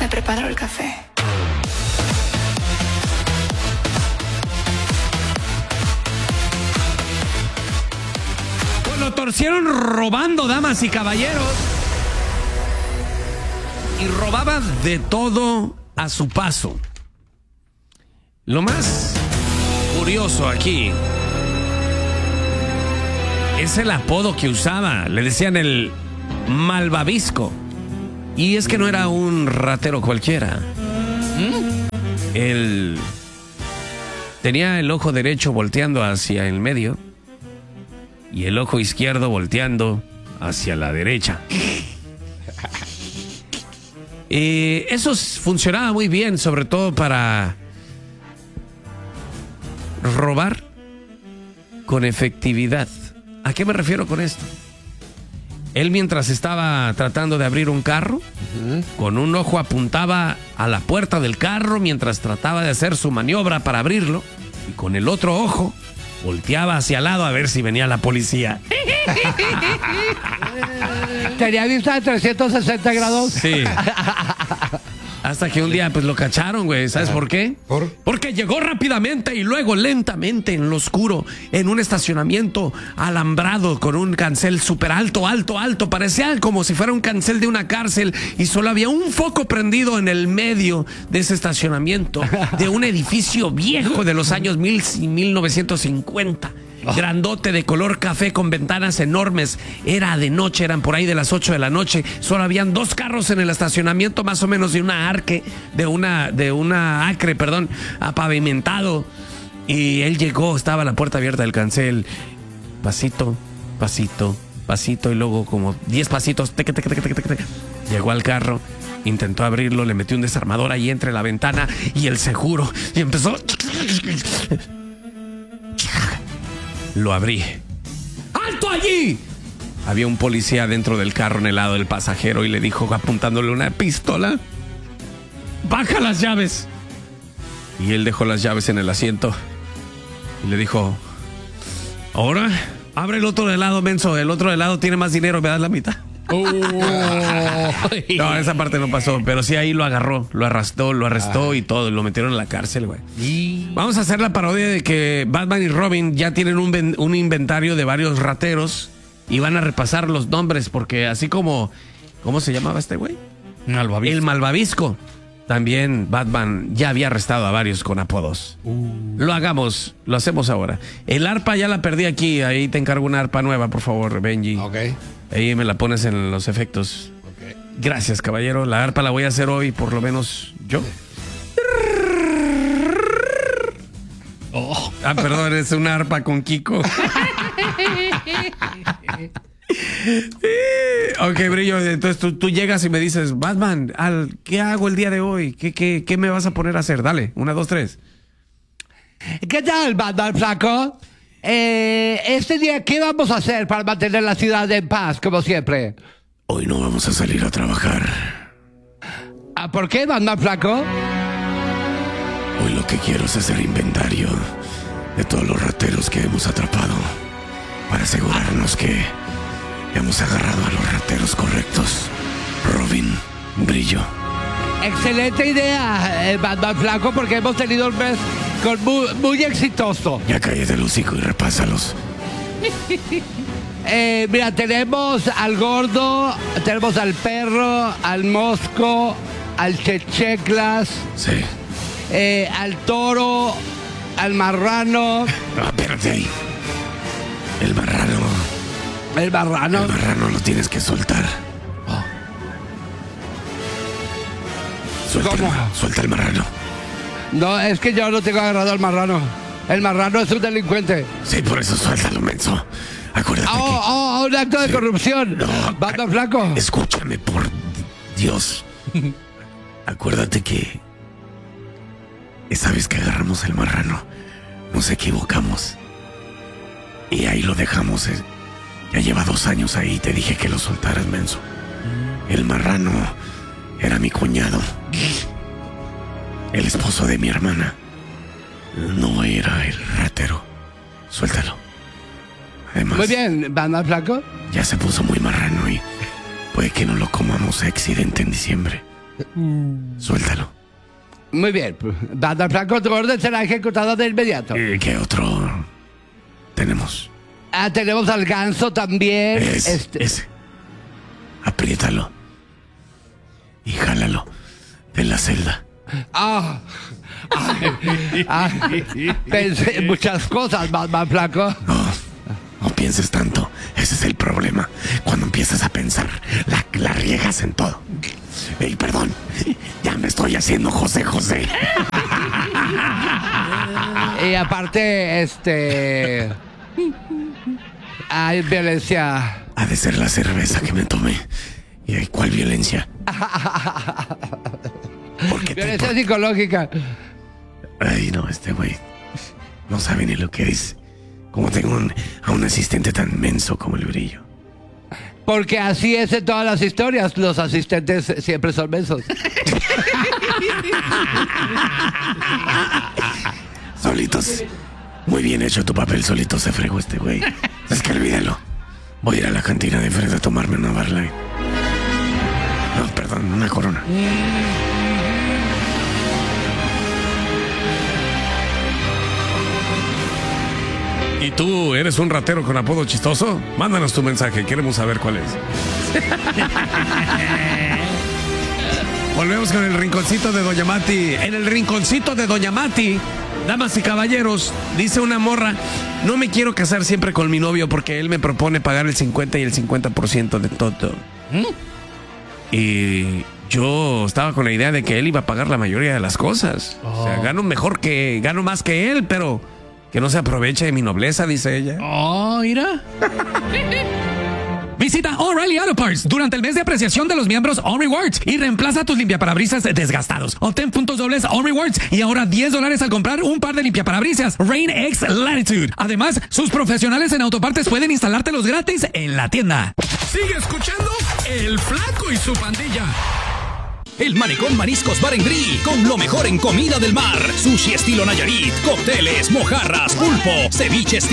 me preparo el café. Pues lo torcieron robando, damas y caballeros. Y robaba de todo a su paso. Lo más curioso aquí es el apodo que usaba. Le decían el malvavisco. Y es que no era un ratero cualquiera. Él tenía el ojo derecho volteando hacia el medio y el ojo izquierdo volteando hacia la derecha. Eso funcionaba muy bien, sobre todo para robar con efectividad. ¿A qué me refiero con esto? Él, mientras estaba tratando de abrir un carro, con un ojo apuntaba a la puerta del carro mientras trataba de hacer su maniobra para abrirlo, y con el otro ojo volteaba hacia el lado a ver si venía la policía. ¿Tenía vista de 360 grados? Sí. Hasta que un día pues lo cacharon, güey. ¿Sabes por qué? Porque llegó rápidamente y luego lentamente en lo oscuro, en un estacionamiento alambrado con un cancel súper alto. Parecía como si fuera un cancel de una cárcel y solo había un foco prendido en el medio de ese estacionamiento de un edificio viejo de los años 1950. Grandote, de color café, con ventanas enormes. Era de noche, eran por ahí de las 8 de la noche. Solo habían 2 carros en el estacionamiento, más o menos de una acre, apavimentado. Y él llegó, estaba la puerta abierta del cancel. Pasito, y luego como 10 pasitos. Llegó al carro, intentó abrirlo, le metió un desarmador ahí entre la ventana y el seguro. Y empezó... Lo abrí. ¡Alto allí! Había un policía dentro del carro en el lado del pasajero y le dijo, apuntándole una pistola: ¡baja las llaves! Y él dejó las llaves en el asiento y le dijo: ¿ahora? Abre el otro de lado, menso. El otro de lado tiene más dinero, me das la mitad. No, esa parte no pasó, pero sí ahí lo agarró, lo arrestó y todo, lo metieron en la cárcel, güey. Vamos a hacer la parodia de que Batman y Robin ya tienen un inventario de varios rateros y van a repasar los nombres, porque así como... ¿Cómo se llamaba este güey? El Malvavisco. También Batman ya había arrestado a varios con apodos. Lo hacemos ahora. El arpa ya la perdí aquí, ahí te encargo una arpa nueva, por favor, Benji. Ok. Ahí me la pones en los efectos. Okay. Gracias, caballero. La arpa la voy a hacer hoy, por lo menos yo. Oh. Ah, perdón, es una arpa con Kiko. Ok, Brillo, entonces tú llegas y me dices: Batman, ¿qué hago el día de hoy? ¿Qué me vas a poner a hacer? Dale, 1, 2, 3. ¿Qué tal, Batman flaco? Este día, ¿qué vamos a hacer para mantener la ciudad en paz, como siempre? Hoy no vamos a salir a trabajar. ¿Por qué, Batman flaco? Hoy lo que quiero es hacer inventario de todos los rateros que hemos atrapado, para asegurarnos que hemos agarrado a los rateros correctos. Robin, Brillo. Excelente idea, Batman flaco, porque hemos tenido un mes muy exitoso. Ya cállate el hocico y repásalos. Mira, tenemos al gordo, tenemos al perro, al mosco, al checheclas. Sí. Al toro, al marrano. No, espérate ahí. El marrano. El marrano. El marrano lo tienes que soltar. Suelta el marrano. No, es que yo no tengo agarrado al marrano. El marrano es un delincuente. Sí, por eso suéltalo, menso. Acuérdate que... un acto de corrupción. No, Batman flaco. Escúchame, por Dios. Acuérdate que esa vez que agarramos el marrano, nos equivocamos. Y ahí lo dejamos. Ya lleva 2 años ahí. Te dije que lo soltaras, menso. El marrano era mi cuñado, el esposo de mi hermana. No era el ratero. Suéltalo. Además, muy bien, Batman flaco. Ya se puso muy marrano y puede que no lo comamos a accidente en diciembre. Suéltalo. Muy bien. Dado al flaco, tu orden será ejecutada de inmediato. ¿Y qué otro tenemos? Tenemos al ganso también. Ese. Apriétalo. Y jálalo de la celda. Pensé en muchas cosas, más flaco. No pienses tanto. Ese es el problema. Cuando empiezas a pensar, la riegas en todo. Ey, perdón. Ya me estoy haciendo José. Y aparte, hay violencia. Ha de ser la cerveza que me tomé. ¿Y cuál violencia? Violencia psicológica. Ay, no, este güey no sabe ni lo que es. Como tengo a un asistente tan menso como el Brillo. Porque así es en todas las historias. Los asistentes siempre son mensos. Solitos. Muy bien hecho tu papel, solito se fregó este güey. Es que olvídalo. Voy a ir a la cantina de frente a tomarme una Bud Light. No, perdón, una Corona. ¿Y tú eres un ratero con apodo chistoso? Mándanos tu mensaje, queremos saber cuál es. Volvemos con el rinconcito de Doña Mati. En el rinconcito de Doña Mati, damas y caballeros, dice una morra: no me quiero casar siempre con mi novio porque él me propone pagar el 50 y el 50% de todo. Y yo estaba con la idea de que él iba a pagar la mayoría de las cosas. O sea, gano más que él, pero que no se aproveche de mi nobleza, dice ella. Mira. Visita O'Reilly Auto Parts durante el mes de apreciación de los miembros On Rewards y reemplaza tus limpiaparabrisas desgastados. Obtén puntos dobles On Rewards y ahora $10 al comprar un par de limpiaparabrisas Rain X Latitude. Además, sus profesionales en autopartes pueden instalártelos gratis en la tienda. Sigue escuchando El Flaco y su pandilla. El Malecón Mariscos Bar and Grill, con lo mejor en comida del mar. Sushi estilo Nayarit, cócteles, mojarras, pulpo, ceviche estilo